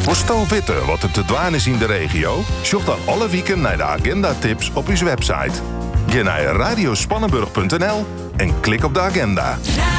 Worstel weten wat er te dwaan is in de regio? Zoek dan alle weken naar de agenda-tips op uw website. Ga naar radiospannenburg.nl en klik op de agenda.